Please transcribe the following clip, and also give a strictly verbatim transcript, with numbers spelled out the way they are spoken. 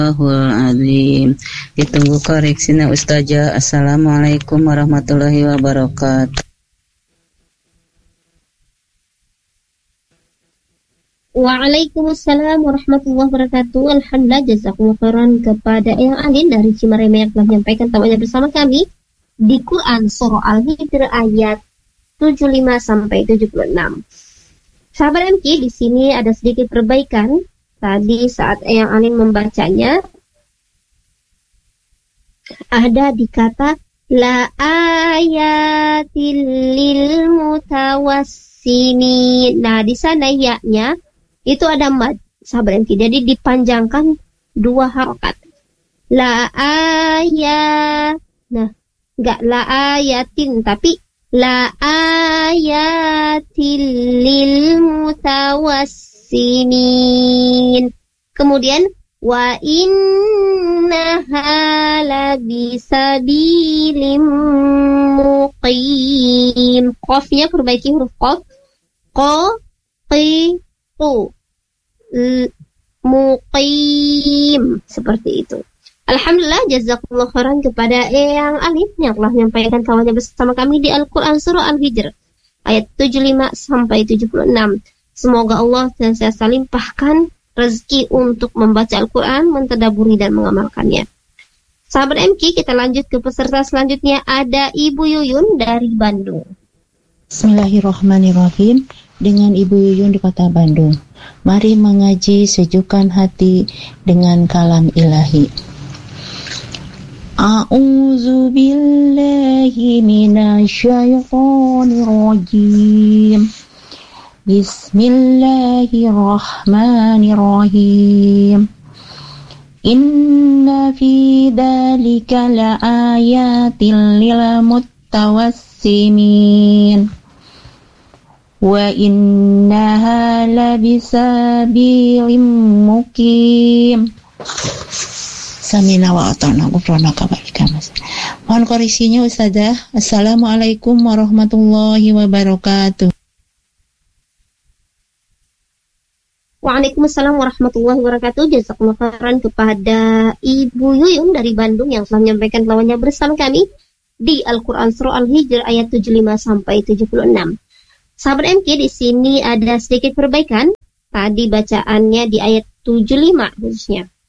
Azim. Ditunggu koreksinya Ustazah. Assalamualaikum warahmatullahi wabarakatuh. Waalaikumsalam warahmatullahi wabarakatuh. Alhamdulillah, jazakumullah khairan kepada Eyang Alin dari Cimareme yang telah menyampaikan tamunya bersama kami di Quran Surah Al-Hijr ayat tujuh puluh lima sampai tujuh puluh enam. Sahabat M K, di sini ada sedikit perbaikan. Tadi saat Eyang Alin membacanya, ada di kata la ayatil lil mutawassimin. Nah, di sana ya-nya itu ada mad, sahabat M K. Jadi dipanjangkan dua harokat. La ayat. Nah, enggak la ayatin, tapi la ayatil lil mutawassimin. Kemudian wa innaha labisabilim muqim. Qafnya perbaiki huruf qaf. Qa qi tu muqim, seperti itu. Alhamdulillah, jazakumullah khairan kepada Eyang Alif yang telah menyampaikan kawannya bersama kami di Al-Quran Surah Al-Hijr ayat tujuh puluh lima sampai tujuh puluh enam. Semoga Allah senantiasa limpahkan rezeki untuk membaca Al-Quran, mentadaburi dan mengamalkannya. Sahabat M K, kita lanjut ke peserta selanjutnya. Ada Ibu Yuyun dari Bandung. Bismillahirrahmanirrahim. Dengan Ibu Yuyun di kota Bandung. Mari mengaji sejukkan hati dengan kalam ilahi. A'udzu billahi minasyaitonir rajim. Bismillahirrahmanirrahim. Inna fi dzalika laayatil lil muttawassimin. Wa innaha labisabilim muqim. Samina wa ata'na ghufranaka wa ilaikal masir. Mohon koreksinya Ustazah. Assalamualaikum warahmatullahi wabarakatuh. Waalaikumsalam warahmatullahi wabarakatuh. Jazakumullah khairan kepada Ibu Yuyun dari Bandung yang telah menyampaikan lawannya bersama kami di Al-Quran Surah Al-Hijr ayat tujuh puluh lima sampai tujuh puluh enam. Sahabat M K, di sini ada sedikit perbaikan. Tadi bacaannya di ayat tujuh puluh lima khususnya.